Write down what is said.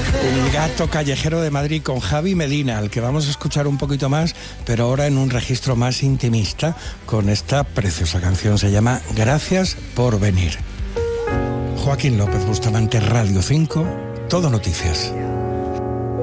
El gato callejero de Madrid con Javi Medina, al que vamos a escuchar un poquito más, pero ahora en un registro más intimista, con esta preciosa canción. Se llama Gracias por venir. Joaquín López Bustamante, Radio 5, Todo Noticias.